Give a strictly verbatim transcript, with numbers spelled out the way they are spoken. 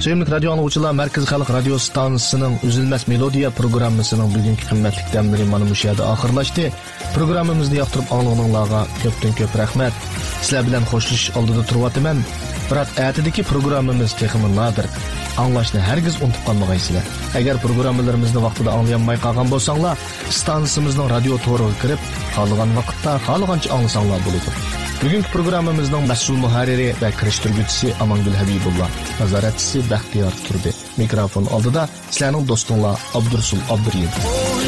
Sevimli radio anlıqçılar, Merkez Xalq Radio Stansiyasının Üzülməz Melodiya programmasının bugünkü qimmatli dəmləri mana bu yerdə axırlaşdı. Programımızı yaxtırıb anlığınızlarga köpdən köp rəhmət. Sizlər bilan xoşluş aldıda turvatıman. Biroq ətidəki programımız texmi nadir. Anlaşını hergiz unutup qalmağaysızlar. Əgər proqramlarımızı vaxtida anlayanmay qalğan bolsanglar, stansiyamızın radio toruga kirib, xalığan vaqtda, xalığancha anlasanglar bo'ladi. Bugünkü programımızın məsul muharriri və kirişdirgüçüsü Amangül Habibullah, nazaratçısı Baxtiyar Turdi. Mikrofon aldıda sizlərning dostunlar Abdursul Abduriyev.